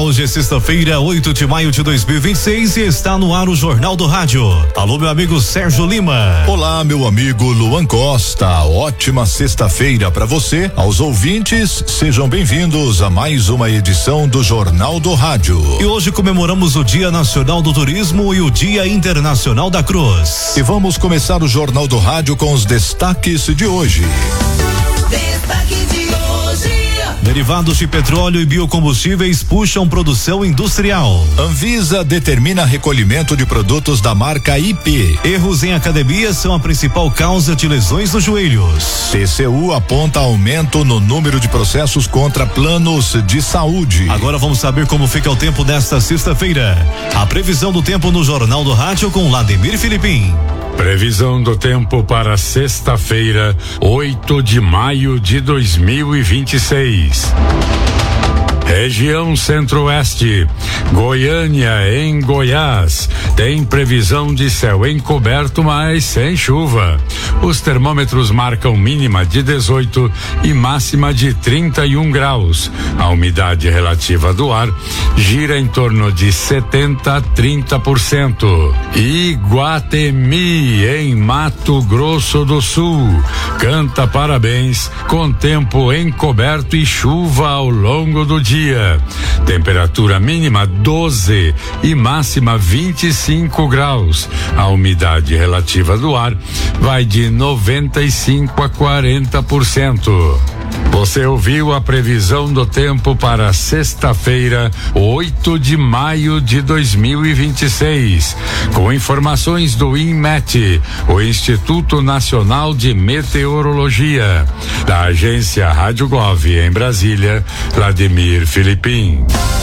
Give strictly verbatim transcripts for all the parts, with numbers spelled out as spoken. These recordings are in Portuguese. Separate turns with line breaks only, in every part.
Hoje é sexta-feira, oito de maio de dois mil e vinte e seis e está no ar o Jornal do Rádio. Alô, meu amigo Sérgio Lima.
Olá, meu amigo Luan Costa. Ótima sexta-feira para você. Aos ouvintes, sejam bem-vindos a mais uma edição do Jornal do Rádio.
E hoje comemoramos o Dia Nacional do Turismo e o Dia Internacional da Cruz.
E vamos começar o Jornal do Rádio com os destaques de hoje.
Destaque de hoje.
Derivados de petróleo e biocombustíveis puxam produção industrial.
Anvisa determina recolhimento de produtos da marca I P.
Erros em academia são a principal causa de lesões nos joelhos.
T C U aponta aumento no número de processos contra planos de saúde.
Agora vamos saber como fica o tempo nesta sexta-feira. A previsão do tempo no Jornal do Rádio com Lademir Filipim.
Previsão do tempo para sexta-feira, oito de maio de dois mil e vinte e seis. Região Centro-Oeste, Goiânia em Goiás, tem previsão de céu encoberto, mas sem chuva. Os termômetros marcam mínima de dezoito e máxima de trinta e um graus. A umidade relativa do ar gira em torno de setenta a trinta por cento. Iguatemi, em Mato Grosso do Sul, canta parabéns com tempo encoberto e chuva ao longo do dia. Temperatura mínima doze e máxima vinte e cinco graus. A umidade relativa do ar vai de noventa e cinco a quarenta por cento. Você ouviu a previsão do tempo para sexta-feira, oito de maio de dois mil e vinte e seis, com informações do INMET, o Instituto Nacional de Meteorologia, da agência Rádio Gov em Brasília, Lademir Filipim.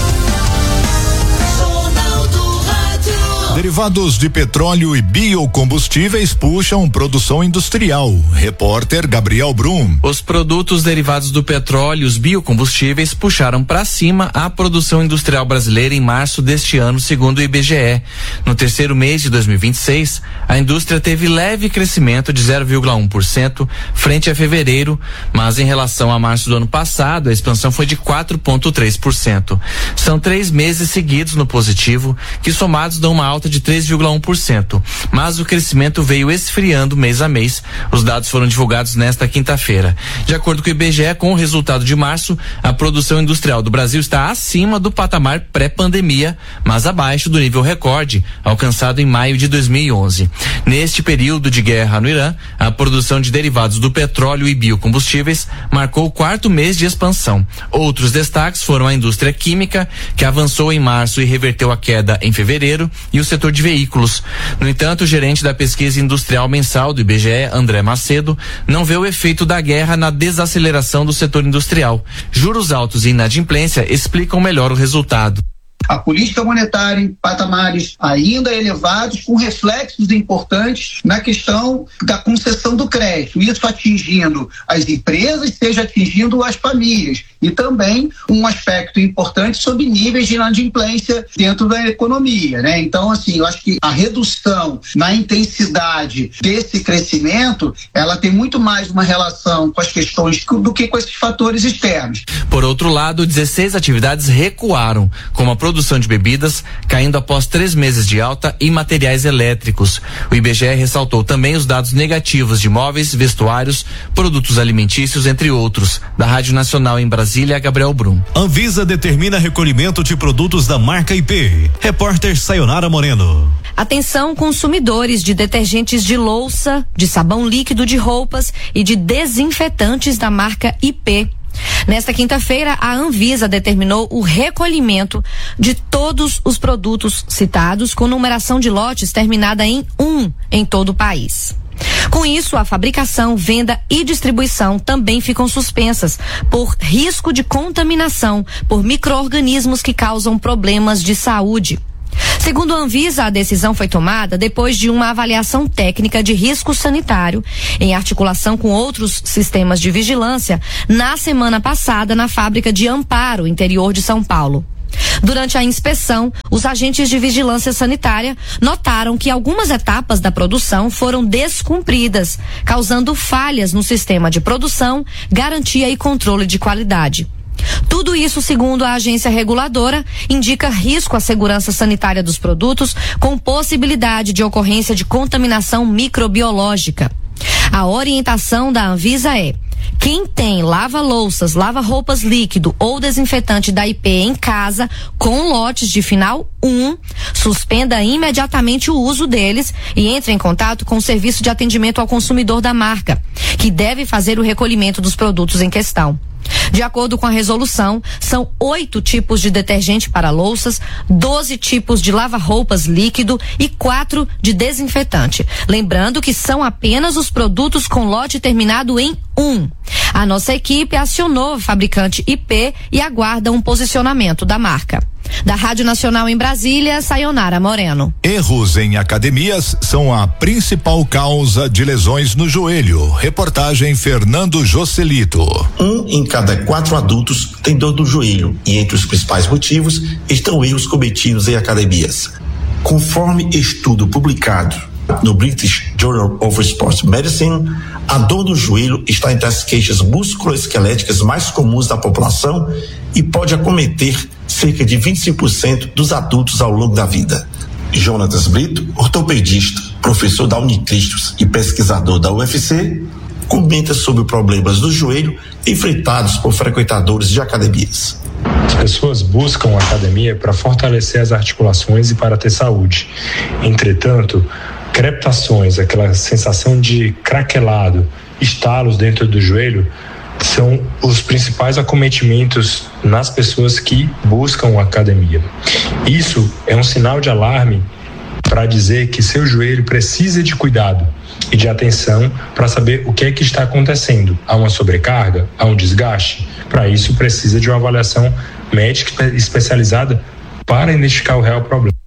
Derivados de petróleo e biocombustíveis puxam produção industrial. Repórter Gabriel Brum.
Os produtos derivados do petróleo e os biocombustíveis puxaram para cima a produção industrial brasileira em março deste ano, segundo o I B G E. No terceiro mês de dois mil e vinte e seis, a indústria teve leve crescimento de zero vírgula um por cento frente a fevereiro, mas em relação a março do ano passado, a expansão foi de quatro vírgula três por cento. São três meses seguidos no positivo, que somados dão uma alta de três vírgula um por cento, mas o crescimento veio esfriando mês a mês. Os dados foram divulgados nesta quinta-feira. De acordo com o I B G E, com o resultado de março, a produção industrial do Brasil está acima do patamar pré-pandemia, mas abaixo do nível recorde alcançado em maio de dois mil e onze. Neste período de guerra no Irã, a produção de derivados do petróleo e biocombustíveis marcou o quarto mês de expansão. Outros destaques foram a indústria química, que avançou em março e reverteu a queda em fevereiro, e o setor de veículos. No entanto, o gerente da pesquisa industrial mensal do I B G E, André Macedo, não vê o efeito da guerra na desaceleração do setor industrial. Juros altos e inadimplência explicam melhor o resultado.
A política monetária em patamares ainda elevados, com reflexos importantes na questão da concessão do crédito, isso atingindo as empresas, seja atingindo as famílias, e também um aspecto importante sobre níveis de inadimplência dentro da economia, né? Então, assim, eu acho que a redução na intensidade desse crescimento, ela tem muito mais uma relação com as questões do que com esses fatores externos.
Por outro lado, dezesseis atividades recuaram, como a produção de bebidas, caindo após três meses de alta, e materiais elétricos. O I B G E ressaltou também os dados negativos de móveis, vestuários, produtos alimentícios, entre outros. Da Rádio Nacional em Brasília, Gabriel Brum.
Anvisa determina recolhimento de produtos da marca I P. Repórter Sayonara Moreno.
Atenção, consumidores de detergentes de louça, de sabão líquido de roupas e de desinfetantes da marca I P. Nesta quinta-feira, a Anvisa determinou o recolhimento de todos os produtos citados com numeração de lotes terminada em um em todo o país. Com isso, a fabricação, venda e distribuição também ficam suspensas por risco de contaminação por micro-organismos que causam problemas de saúde. Segundo a Anvisa, a decisão foi tomada depois de uma avaliação técnica de risco sanitário, em articulação com outros sistemas de vigilância, na semana passada na fábrica de Amparo, interior de São Paulo. Durante a inspeção, os agentes de vigilância sanitária notaram que algumas etapas da produção foram descumpridas, causando falhas no sistema de produção, garantia e controle de qualidade. Tudo isso, segundo a agência reguladora, indica risco à segurança sanitária dos produtos, com possibilidade de ocorrência de contaminação microbiológica. A orientação da Anvisa é: quem tem lava-louças, lava-roupas líquido ou desinfetante da I P em casa com lotes de final um, suspenda imediatamente o uso deles e entre em contato com o serviço de atendimento ao consumidor da marca, que deve fazer o recolhimento dos produtos em questão. De acordo com a resolução, são oito tipos de detergente para louças, doze tipos de lava-roupas líquido e quatro de desinfetante. Lembrando que são apenas os produtos com lote terminado em um. A nossa equipe acionou o fabricante I P e aguarda um posicionamento da marca. Da Rádio Nacional em Brasília, Sayonara Moreno.
Erros em academias são a principal causa de lesões no joelho. Reportagem Fernando Joselito.
Um em cada quatro adultos tem dor do joelho e entre os principais motivos estão erros cometidos em academias. Conforme estudo publicado no British Journal of Sports Medicine, a dor do joelho está entre as queixas musculoesqueléticas mais comuns da população e pode acometer cerca de vinte e cinco por cento dos adultos ao longo da vida. Jonatas Brito, ortopedista, professor da Unicristos e pesquisador da U F C, comenta sobre problemas do joelho enfrentados por frequentadores de academias.
As pessoas buscam a academia para fortalecer as articulações e para ter saúde. Entretanto, crepitações, aquela sensação de craquelado, estalos dentro do joelho, são os principais acometimentos nas pessoas que buscam a academia. Isso é um sinal de alarme para dizer que seu joelho precisa de cuidado e de atenção para saber o que é que está acontecendo. Há uma sobrecarga? Há um desgaste? Para isso precisa de uma avaliação médica especializada para identificar o real problema.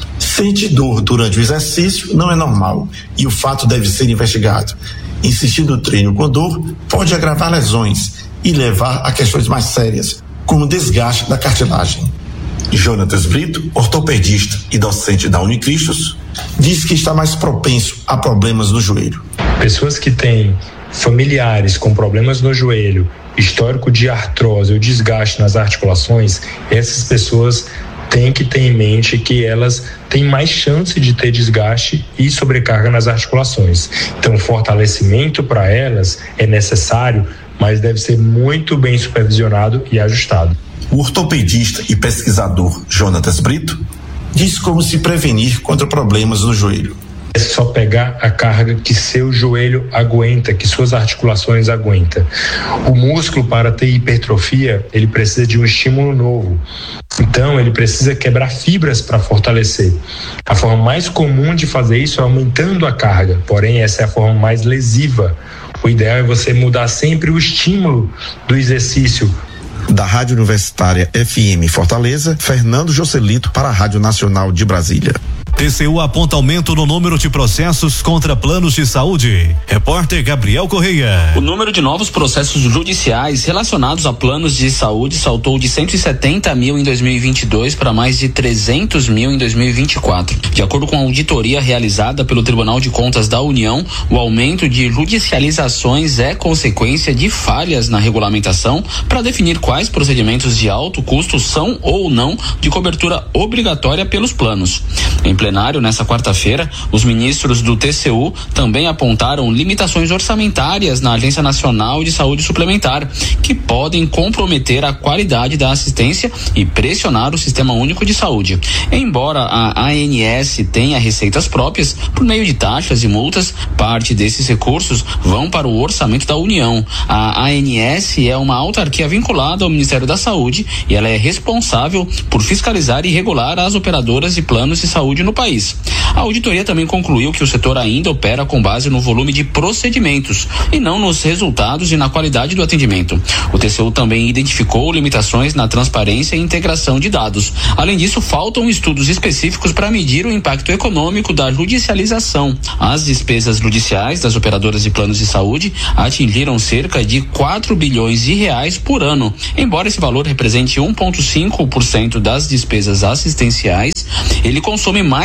Sente dor durante o exercício não é normal e o fato deve ser investigado. Insistir no treino com dor pode agravar lesões e levar a questões mais sérias, como o desgaste da cartilagem. Jonatas Brito, ortopedista e docente da Unicristos, diz que está mais propenso a problemas no joelho.
Pessoas que têm familiares com problemas no joelho, histórico de artrose ou desgaste nas articulações, essas pessoas têm que ter em mente que elas têm mais chance de ter desgaste e sobrecarga nas articulações. Então, o fortalecimento para elas é necessário, mas deve ser muito bem supervisionado e ajustado.
O ortopedista e pesquisador Jonatas Brito diz como se prevenir contra problemas no joelho.
É só pegar a carga que seu joelho aguenta, que suas articulações aguentam. O músculo, para ter hipertrofia, ele precisa de um estímulo novo. Então, ele precisa quebrar fibras para fortalecer. A forma mais comum de fazer isso é aumentando a carga, porém essa é a forma mais lesiva. O ideal é você mudar sempre o estímulo do exercício.
Da Rádio Universitária F M Fortaleza, Fernando Joselito para a Rádio Nacional de Brasília.
T C U aponta aumento no número de processos contra planos de saúde. Repórter Gabriel Correia.
O número de novos processos judiciais relacionados a planos de saúde saltou de cento e setenta mil em dois mil e vinte e dois para mais de trezentos mil em dois mil e vinte e quatro. De acordo com a auditoria realizada pelo Tribunal de Contas da União, o aumento de judicializações é consequência de falhas na regulamentação para definir quais procedimentos de alto custo são ou não de cobertura obrigatória pelos planos. Em plenário, nesta quarta-feira, os ministros do T C U também apontaram limitações orçamentárias na Agência Nacional de Saúde Suplementar, que podem comprometer a qualidade da assistência e pressionar o Sistema Único de Saúde. Embora a A N S tenha receitas próprias, por meio de taxas e multas, parte desses recursos vão para o orçamento da União. A A N S é uma autarquia vinculada ao Ministério da Saúde e ela é responsável por fiscalizar e regular as operadoras de planos de saúde no país. A auditoria também concluiu que o setor ainda opera com base no volume de procedimentos e não nos resultados e na qualidade do atendimento. O T C U também identificou limitações na transparência e integração de dados. Além disso, faltam estudos específicos para medir o impacto econômico da judicialização. As despesas judiciais das operadoras de planos de saúde atingiram cerca de quatro bilhões de reais por ano. Embora esse valor represente um vírgula cinco por cento das despesas assistenciais, ele consome mais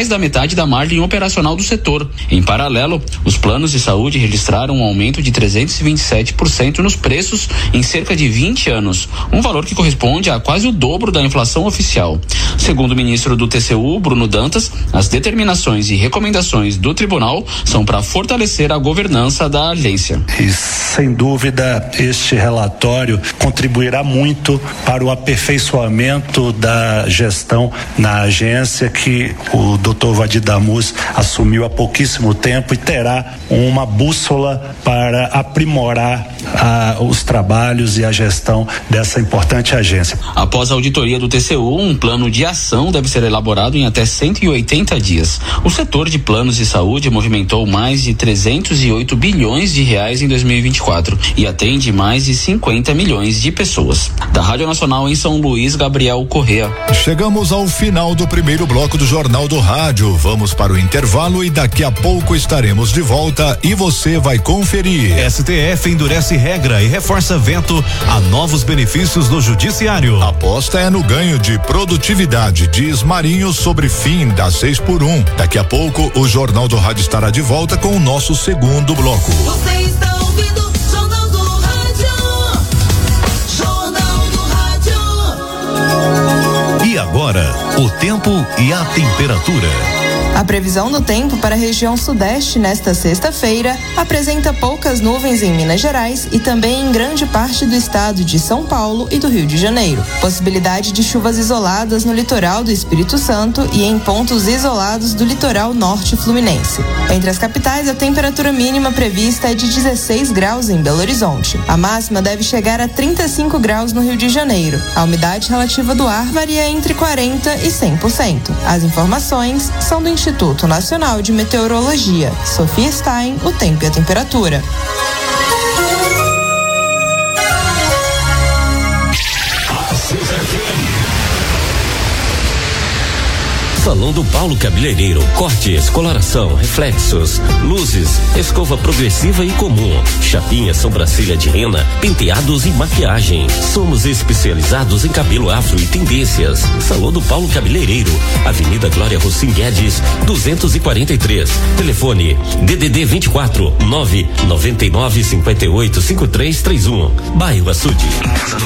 mais da metade da margem operacional do setor. Em paralelo, os planos de saúde registraram um aumento de trezentos e vinte e sete por cento nos preços em cerca de vinte anos, um valor que corresponde a quase o dobro da inflação oficial. Segundo o ministro do T C U, Bruno Dantas, as determinações e recomendações do tribunal são para fortalecer a governança da agência.
E, sem dúvida, este relatório contribuirá muito para o aperfeiçoamento da gestão na agência, que o doutor Vadir Damus assumiu há pouquíssimo tempo, e terá uma bússola para aprimorar ah, os trabalhos e a gestão dessa importante agência.
Após a auditoria do T C U, um plano de ação deve ser elaborado em até cento e oitenta dias. O setor de planos de saúde movimentou mais de trezentos e oito bilhões de reais em dois mil e vinte e quatro e atende mais de cinquenta milhões de pessoas. Da Rádio Nacional em São Luís, Gabriel Correa.
Chegamos ao final do primeiro bloco do Jornal do Rádio. Vamos para o intervalo e daqui a pouco estaremos de volta e você vai conferir.
S T F endurece regra e reforça veto a novos benefícios do judiciário.
A aposta é no ganho de produtividade, diz Marinho sobre fim da seis por um. Daqui a pouco o Jornal do Rádio estará de volta com o nosso segundo bloco.
Você está ouvindo Jornal do Rádio. Jornal do Rádio.
E agora, o tempo e a temperatura.
A previsão do tempo para a região sudeste nesta sexta-feira apresenta poucas nuvens em Minas Gerais e também em grande parte do estado de São Paulo e do Rio de Janeiro. Possibilidade de chuvas isoladas no litoral do Espírito Santo e em pontos isolados do litoral norte fluminense. Entre as capitais, a temperatura mínima prevista é de dezesseis graus em Belo Horizonte. A máxima deve chegar a trinta e cinco graus no Rio de Janeiro. A umidade relativa do ar varia entre quarenta e cem por cento. As informações são do Instituto Nacional de Meteorologia. Sofia Stein, o tempo e a temperatura.
Salão do Paulo Cabeleireiro, cortes, coloração, reflexos, luzes, escova progressiva e comum, chapinha, sobrancelha de rena, penteados e maquiagem. Somos especializados em cabelo afro e tendências. Salão do Paulo Cabeleireiro, Avenida Glória Rossim Guedes, duzentos e quarenta e três. Telefone D D D vinte e quatro, nove nove nove, cinquenta e oito, cinquenta e três trinta e um. Bairro Açude.